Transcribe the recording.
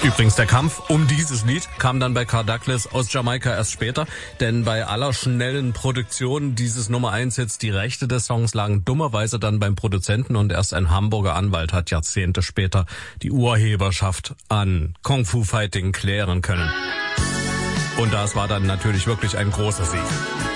Übrigens, der Kampf um dieses Lied kam dann bei Carl Douglas aus Jamaika erst später, denn bei aller schnellen Produktion dieses Nummer-1-Hits, die Rechte des Songs lagen dummerweise dann beim Produzenten und erst ein Hamburger Anwalt hat Jahrzehnte später die Urheberschaft an Kung Fu Fighting klären können. Und das war dann natürlich wirklich ein großer Sieg.